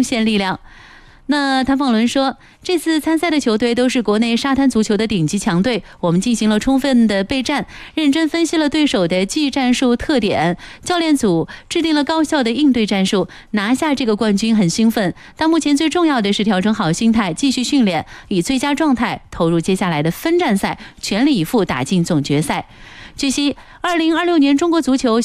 贡献力量。那谭凤伦说，这次参赛的球队都是国内沙滩足球的顶级强队，我们进行了充分的备战，认真分析了对手的技战术特点，教练组制定了高效的应对战术，拿下这个冠军很兴奋。但目前最重要的是调整好心态，继续训练，以最佳状态投入接下来的分站赛，全力以赴打进总决赛。据悉，2026年中国足球